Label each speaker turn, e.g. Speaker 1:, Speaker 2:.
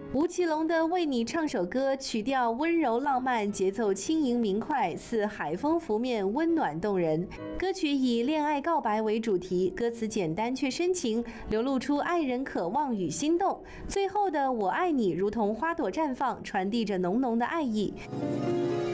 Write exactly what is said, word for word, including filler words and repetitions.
Speaker 1: 吴奇隆的《为你唱首歌》，曲调温柔浪漫，节奏轻盈明快，似海风拂面，温暖动人。歌曲以恋爱告白为主题，歌词简单却深情，流露出爱人渴望与心动。最后的“我爱你”如同花朵绽放，传递着浓浓的爱意。